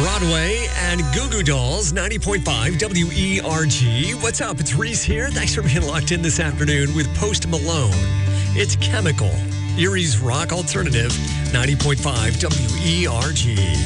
Broadway and Goo Goo Dolls, 90.5 WERG. What's up? It's Reese here. Thanks for being locked in this afternoon with Post Malone. It's Chemical, Erie's rock alternative, 90.5 WERG.